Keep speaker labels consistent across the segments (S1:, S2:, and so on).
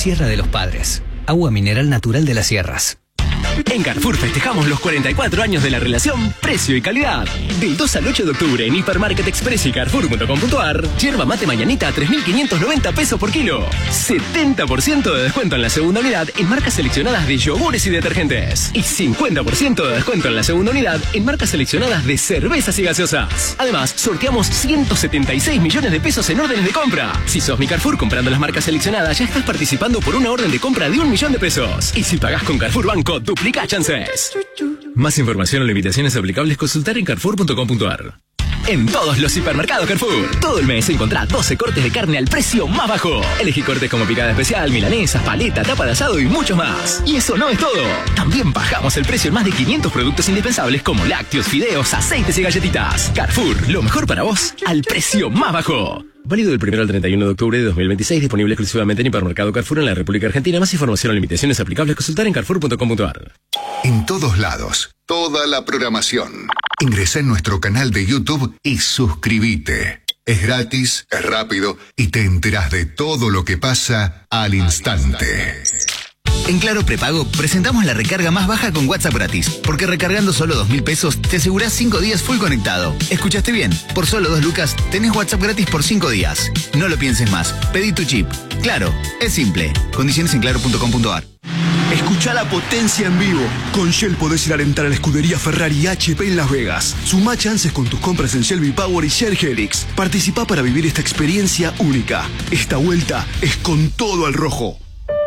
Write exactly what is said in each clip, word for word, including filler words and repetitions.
S1: Sierra de los Padres. Agua mineral natural de las sierras.
S2: En Carrefour festejamos los cuarenta y cuatro años de la relación precio y calidad. Del dos al ocho de octubre en Hipermarket Express y Carrefour punto com punto ar, yerba mate mañanita a tres mil quinientos noventa pesos por kilo. setenta por ciento de descuento en la segunda unidad en marcas seleccionadas de yogures y detergentes. Y cincuenta por ciento de descuento en la segunda unidad en marcas seleccionadas de cervezas y gaseosas. Además, sorteamos ciento setenta y seis millones de pesos en órdenes de compra. Si sos mi Carrefour comprando las marcas seleccionadas, ya estás participando por una orden de compra de un millón de pesos. Y si pagás con Carrefour Banco, duplica chances. Más información o limitaciones aplicables, consultar en Carrefour punto com punto ar. En todos los hipermercados Carrefour, todo el mes encontrá doce cortes de carne al precio más bajo. Elegí cortes como picada especial, milanesas, paleta, tapa de asado y mucho más. Y eso no es todo. También bajamos el precio en más de quinientos productos indispensables como lácteos, fideos, aceites y galletitas. Carrefour, lo mejor para vos al precio más bajo. Válido del primero al treinta y uno de octubre de dos mil veintiséis, disponible exclusivamente en Hipermercado Carrefour en la República Argentina. Más información o limitaciones aplicables, consultar en Carrefour punto com punto ar.
S3: En todos lados, toda la programación. Ingresa en nuestro canal de YouTube y suscríbete. Es gratis, es rápido y te enterás de todo lo que pasa al instante.
S4: En Claro Prepago presentamos la recarga más baja con WhatsApp gratis, porque recargando solo dos mil pesos te asegurás cinco días full conectado. ¿Escuchaste bien? Por solo dos lucas tenés WhatsApp gratis por cinco días. No lo pienses más, pedí tu chip. Claro, es simple. Condiciones en claro punto com punto ar.
S5: Escucha la potencia en vivo. Con Shell podés ir a alentar a la escudería Ferrari H P en Las Vegas. Sumá chances con tus compras en Shell V-Power y Shell Helix. Participá para vivir esta experiencia única. Esta vuelta es con todo al rojo.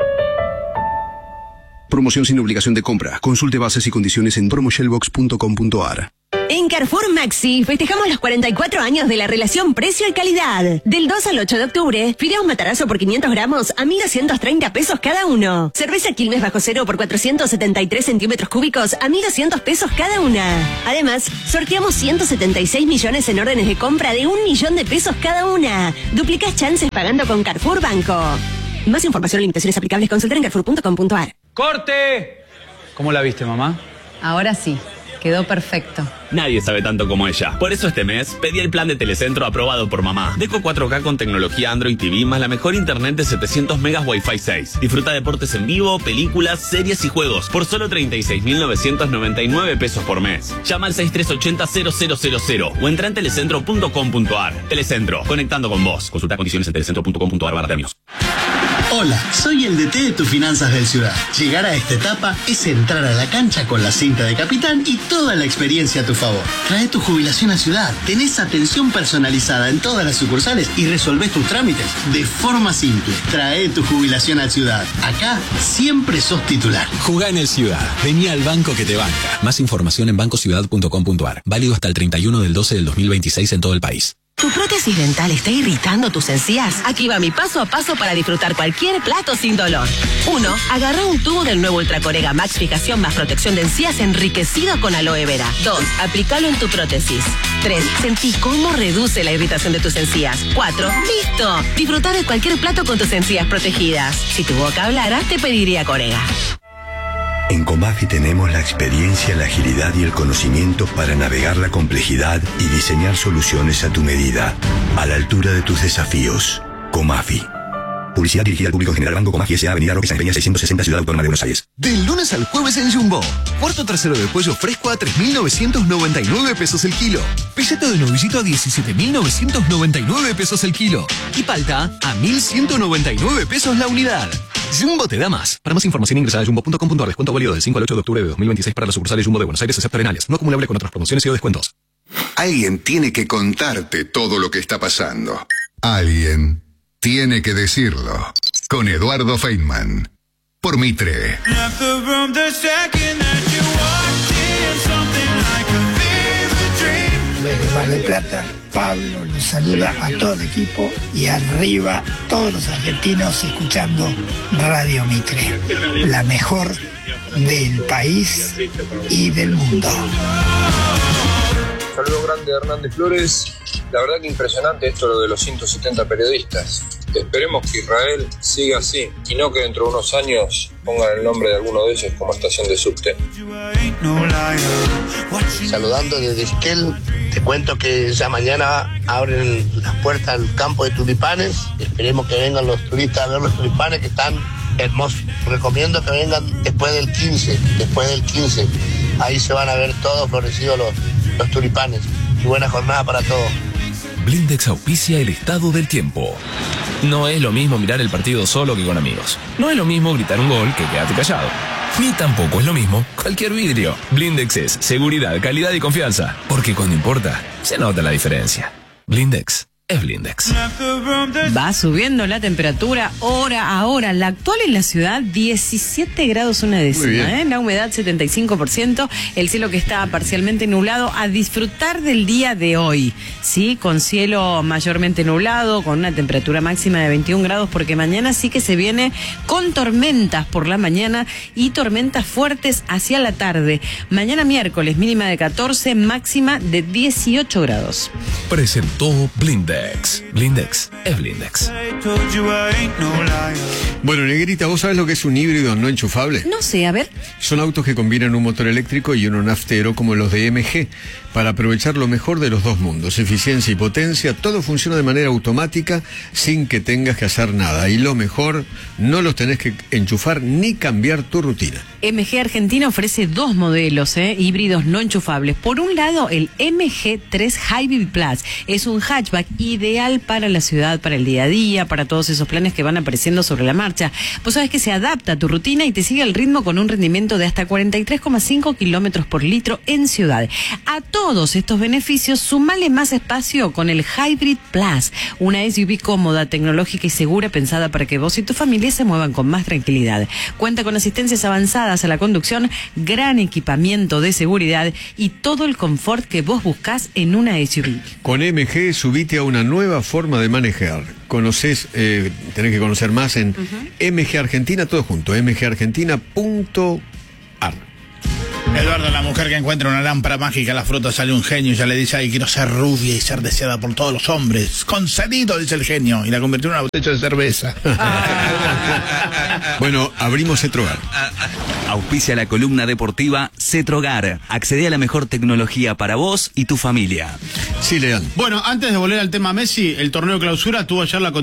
S5: Promoción sin obligación de compra. Consulte bases y condiciones en promoshellbox punto com punto ar.
S6: En Carrefour Maxi festejamos los cuarenta y cuatro años de la relación precio y calidad. Del dos al ocho de octubre, fideos Matarazzo por quinientos gramos a mil doscientos treinta pesos cada uno. Cerveza Quilmes bajo cero por cuatrocientos setenta y tres centímetros cúbicos a mil doscientos pesos cada una. Además, sorteamos ciento setenta y seis millones en órdenes de compra de un millón de pesos cada una. Duplicás chances pagando con Carrefour Banco. Más información y limitaciones aplicables, consultar en carrefour punto com punto ar.
S7: ¡Corte! ¿Cómo la viste, mamá?
S8: Ahora sí, quedó perfecto.
S9: Nadie sabe tanto como ella. Por eso este mes pedí el plan de Telecentro aprobado por mamá. Deco cuatro K con tecnología Android T V más la mejor internet de setecientos megas Wi-Fi seis. Disfruta deportes en vivo, películas, series y juegos por solo treinta y seis mil novecientos noventa y nueve pesos por mes. Llama al seis tres ocho cero cero cero cero o entra en telecentro punto com punto ar. Telecentro, conectando con vos. Consulta condiciones en telecentro punto com punto ar barra términos.
S10: Hola, soy el D T de tus finanzas del Ciudad. Llegar a esta etapa es entrar a la cancha con la cinta de capitán y toda la experiencia a tu favor. Trae tu jubilación a Ciudad, tenés atención personalizada en todas las sucursales y resolvés tus trámites de forma simple. Trae tu jubilación a Ciudad. Acá siempre sos titular.
S11: Jugá en el Ciudad. Vení al banco que te banca. Más información en banco ciudad punto com punto ar. Válido hasta el treinta y uno del doce del dos mil veintiséis en todo el país.
S12: ¿Tu prótesis dental está irritando tus encías? Aquí va mi paso a paso para disfrutar cualquier plato sin dolor. uno. Agarra un tubo del nuevo Ultracorega Max Fijación más protección de encías enriquecido con aloe vera. dos. Aplícalo en tu prótesis. tres. Sentí cómo reduce la irritación de tus encías. cuatro. ¡Listo! Disfruta de cualquier plato con tus encías protegidas. Si tu boca hablara, te pediría Corega.
S13: En Comafi tenemos la experiencia, la agilidad y el conocimiento para navegar la complejidad y diseñar soluciones a tu medida, a la altura de tus desafíos. Comafi. Publicidad dirigida al público en general. Banco Comafi S A Avenida Roque San Peña seiscientos sesenta, Ciudad Autónoma de Buenos Aires.
S5: Del lunes al jueves en Jumbo. Cuarto trasero de pollo fresco a tres mil novecientos noventa y nueve pesos el kilo. Pelleto de novillito a diecisiete mil novecientos noventa y nueve pesos el kilo. Y palta a mil ciento noventa y nueve pesos la unidad. Jumbo te da más. Para más información ingresa a jumbo punto com punto ar. Descuento válido del cinco al ocho de octubre de dos mil veintiséis para las sucursales Jumbo de Buenos Aires, excepto Arenales. No acumulable con otras promociones y o descuentos.
S3: Alguien tiene que contarte todo lo que está pasando. Alguien tiene que decirlo. Con Eduardo Feynman. Por Mitre.
S14: Desde Mar del Plata, Pablo les saluda a todo el equipo y arriba todos los argentinos escuchando Radio Mitre, la mejor del país y del mundo.
S15: Saludo grande de Hernández Flores. La verdad que impresionante esto lo de los ciento setenta periodistas. Esperemos que Israel siga así y no que dentro de unos años pongan el nombre de alguno de ellos como estación de subte.
S16: Saludando desde Esquel, te cuento que ya mañana abren las puertas al campo de tulipanes. Esperemos que vengan los turistas a ver los tulipanes que están hermoso. Recomiendo que vengan después del quince, después del quince. Ahí se van a ver todos florecidos los, los tulipanes. Y buena jornada para todos.
S17: Blindex auspicia el estado del tiempo. No es lo mismo mirar el partido solo que con amigos. No es lo mismo gritar un gol que quedarte callado. Ni tampoco es lo mismo cualquier vidrio. Blindex es seguridad, calidad y confianza. Porque cuando importa, se nota la diferencia. Blindex es Blindex.
S8: Va subiendo la temperatura hora a hora. La actual en la ciudad, diecisiete grados una décima. ¿eh? La humedad, setenta y cinco por ciento. El cielo que está parcialmente nublado. A disfrutar del día de hoy. Sí, con cielo mayormente nublado, con una temperatura máxima de veintiún grados, porque mañana sí que se viene con tormentas por la mañana y tormentas fuertes hacia la tarde. Mañana miércoles, mínima de catorce, máxima de dieciocho grados.
S17: Presentó Blindex. Blindex es Blindex.
S18: Bueno, Negrita, ¿vos sabés lo que es un híbrido no enchufable?
S8: No sé, a ver.
S18: Son autos que combinan un motor eléctrico y uno naftero como los de M G para aprovechar lo mejor de los dos mundos, eficiencia y potencia. Todo funciona de manera automática sin que tengas que hacer nada. Y lo mejor, no los tenés que enchufar ni cambiar tu rutina.
S8: M G Argentina ofrece dos modelos ¿eh? híbridos no enchufables. Por un lado, el M G tres Hybrid Plus es un hatchback ideal para la ciudad, para el día a día, para todos esos planes que van apareciendo sobre la marcha. Vos sabés que se adapta a tu rutina y te sigue el ritmo con un rendimiento de hasta cuarenta y tres coma cinco kilómetros por litro en ciudad. A todos estos beneficios, sumale más espacio con el Hybrid Plus, una S U V cómoda, tecnológica y segura pensada para que vos y tu familia se muevan con más tranquilidad. Cuenta con asistencias avanzadas a la conducción, gran equipamiento de seguridad y todo el confort que vos buscás en una S U V.
S18: Con M G subite a una nueva forma de manejar. Conocés, eh, tenés que conocer más en uh-huh. M G Argentina, todo junto, m g argentina punto a r.
S19: Eduardo, la mujer que encuentra una lámpara mágica, la fruta sale un genio y ya le dice, ay, quiero ser rubia y ser deseada por todos los hombres. Concedido, dice el genio, y la convirtió en una botella de cerveza.
S18: Bueno, abrimos Cetrogar.
S20: Auspicia la columna deportiva Cetrogar. Accede a la mejor tecnología para vos y tu familia.
S18: Sí, Leandro.
S19: Bueno, antes de volver al tema Messi, el torneo clausura tuvo ayer la